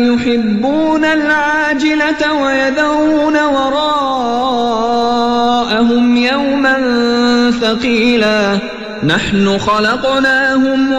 يحبون العاجلة ويذرون وراءهم يوما ثقيلا نحن خلقناهم